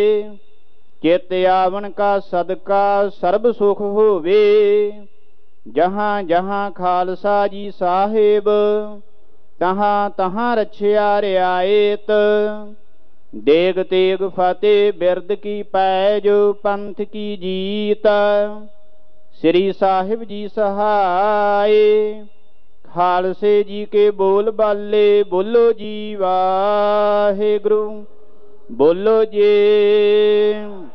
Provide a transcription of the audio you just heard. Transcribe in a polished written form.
चित आवन का सदका सर्ब सुख होवे। जहाँ जहाँ खालसा जी साहिब तहाँ तहाँ रछिया रियायत। देग तेग फतेह बिरद की पैज पंथ की जीत। श्री साहिब जी सहाय खालसे जी के बोल बाले। बोलो जी वाहिगुरु बोलो जी।